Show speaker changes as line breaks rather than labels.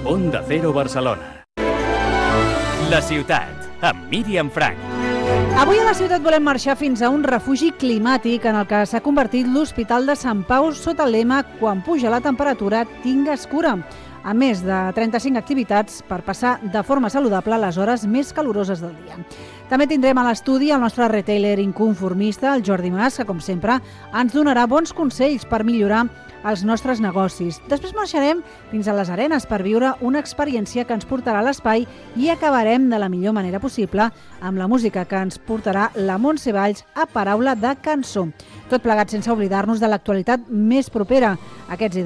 Onda Cero Barcelona. La ciutat, amb Míriam Frank.
Avui a la ciutat volem marxar fins a un refugi climàtic en el que s'ha convertit l'Hospital de Sant Pau sota el lema "Quan puja la temperatura, tingues cura", a més de 35 activitats per passar de forma saludable les hores més caloroses del dia. També tindrem a l'estudi el nostre retailer inconformista, el Jordi Mas, que com sempre ens donarà bons consells per millorar els nostres negocis. Després marxarem fins a les Arenes per viure una experiència que ens portarà a l'espai i acabarem de la millor manera possible amb la música que ens portarà la Montse Valls a paraula de cançó. Tot plegat sense oblidar-nos de l'actualitat més propera. Aquests